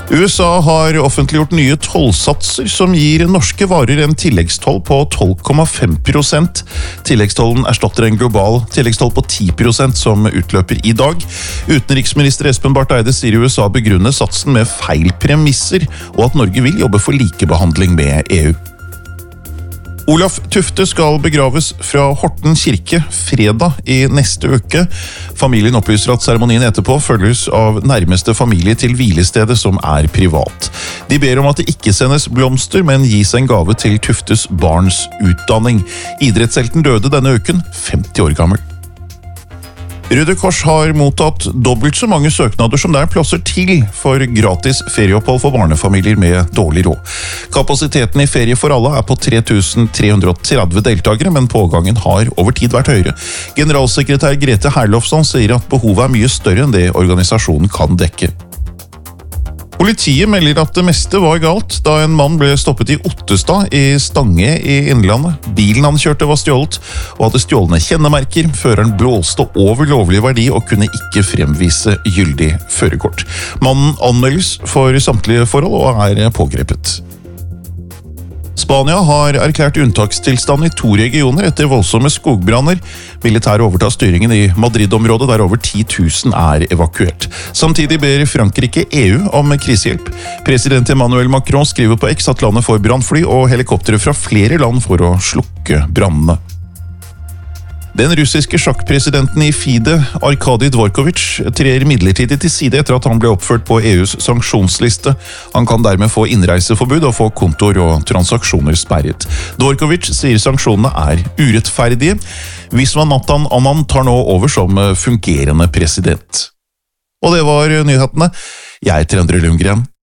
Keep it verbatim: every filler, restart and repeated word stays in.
U S A har offentliggjort nye tollsatser som gir norske varer en tilleggstoll på tolv komma fem prosent. Tilleggstollen erstatter en global tilleggstoll på ti prosent som utløper i dag. Utenriksminister Espen Barth Eide sier U S A begrunner satsen med feil premisser, og at Norge vil jobbe for likebehandling med E U. Olaf Tufte skal begraves fra Horten kirke fredag i neste uke. Familien opplyser at seremonien etterpå følges av nærmeste familie til hvilestedet som er privat. De ber om at det ikke sendes blomster, men gis en gave til Tuftes barns utdanning. Idrettshelten døde denne uken, femti år gammel. Røde Kors har mottatt dobbelt så mange søknader som det er plasser til for gratis ferieopphold for barnefamilier med dårlig råd. Kapasiteten i Ferie for alle er på tre tusen tre hundre og tretti deltakere, men pågangen har over tid vært høyere. Generalsekretær Grete Herlofsson sier at behovet er mye større enn det organisasjonen kan dekke. Politiet melder at det meste var galt da en mann ble stoppet i Ottestad i Stange i Innlandet. Bilen han kjørte var stjålet og hadde stjålne kjennemerker. Føreren blåste over lovlig verdi og kunne ikke fremvise gyldig førerkort. Mannen anmeldes for samtlige forhold og er pågrepet. Spania har erklært unntakstilstand i to regioner etter voldsomme skogbranner. Militæret overtar styringen i Madrid-området, der over ti tusen er evakuert. Samtidig ber Frankrike E U om krisehjelp. President Emmanuel Macron skriver på X at landet får brannfly og helikoptere fra flere land for å slukke brannene. Den russiske sjakkpresidenten i FIDE, Arkadij Dvorkovich, trer midlertidig til side etter at han ble oppført på E U's sanksjonsliste. Han kan dermed få innreiseforbud og få kontoer og transaksjoner sperret. Dvorkovich sier sanksjonene er urettferdige. Viswanathan Anand tar nå over som fungerende president. Og det var nyhetene. Jeg heter Endre Lundgren.